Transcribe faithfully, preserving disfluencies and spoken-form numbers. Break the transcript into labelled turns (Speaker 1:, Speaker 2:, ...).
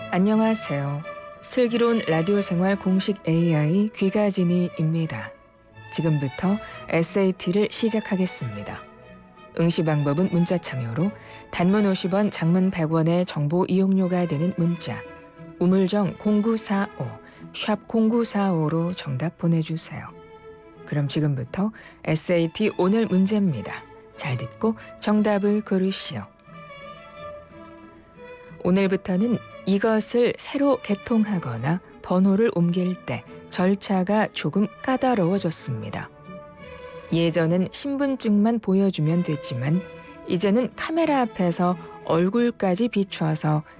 Speaker 1: 안녕하세요. 슬기로운 라디오 생활 공식 에이아이 귀가진이입니다. 지금부터 에스에이티를 시작하겠습니다. 응시 방법은 문자 참여로 단문 오십 원, 장문 백 원의 정보 이용료가 되는 문자 우물정 공구사오, 샵 공구사오로 정답 보내주세요. 그럼 지금부터 에스에이티 오늘 문제입니다. 잘 듣고 정답을 고르시오. 오늘부터는 이것을 새로 개통하거나 번호를 옮길 때 절차가 조금 까다로워졌습니다. 예전엔 신분증만 보여주면 됐지만 이제는 카메라 앞에서 얼굴까지 비춰서